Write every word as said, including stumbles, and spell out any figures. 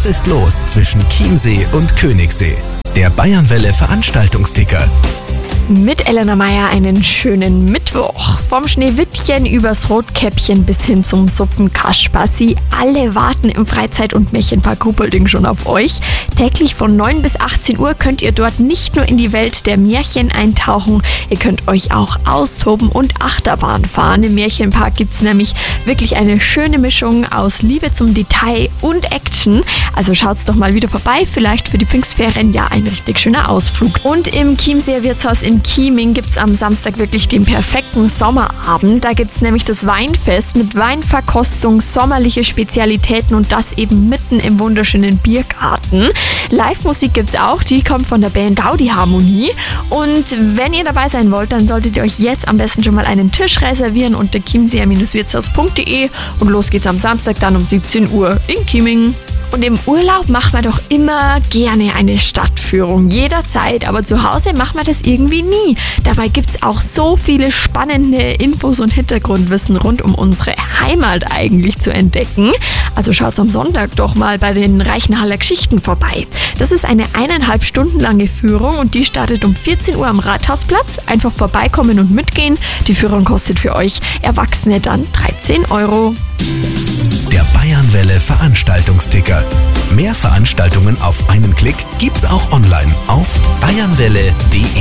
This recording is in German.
ist los zwischen Chiemsee und Königssee? Der Bayernwelle Veranstaltungsticker. Mit Elena Meier einen schönen Mittwoch. Vom Schneewittchen übers Rotkäppchen bis hin zum Suppenkasper. Sie alle warten im Freizeit- und Märchenpark Ruhpolding schon auf euch. Täglich von neun bis achtzehn Uhr könnt ihr dort nicht nur in die Welt der Märchen eintauchen, ihr könnt euch auch austoben und Achterbahn fahren. Im Märchenpark gibt es nämlich wirklich eine schöne Mischung aus Liebe zum Detail und Action. Also schaut's doch mal wieder vorbei, vielleicht für die Pfingstferien ja ein richtig schöner Ausflug. Und im Chiemseer Wirtshaus in Chieming gibt es am Samstag wirklich den perfekten Sommerabend. Da gibt es nämlich das Weinfest mit Weinverkostung, sommerliche Spezialitäten und das eben mitten im wunderschönen Biergarten. Live-Musik gibt es auch, die kommt von der Band Gaudi Harmonie. Und wenn ihr dabei sein wollt, dann solltet ihr euch jetzt am besten schon mal einen Tisch reservieren unter chiemseer Wirtshaus punkt de und los geht's am Samstag dann um siebzehn Uhr in Chieming. Und im Urlaub macht man doch immer gerne eine Stadtführung, jederzeit, aber zu Hause macht man das irgendwie nie. Dabei gibt es auch so viele spannende Infos und Hintergrundwissen rund um unsere Heimat eigentlich zu entdecken. Also schaut am Sonntag doch mal bei den Reichenhaller Geschichten vorbei. Das ist eine eineinhalb Stunden lange Führung und die startet um vierzehn Uhr am Rathausplatz. Einfach vorbeikommen und mitgehen. Die Führung kostet für euch Erwachsene dann dreizehn Euro. Der Bayernwelle Veranstaltungsticker. Mehr Veranstaltungen auf einen Klick gibt's auch online auf bayernwelle punkt de.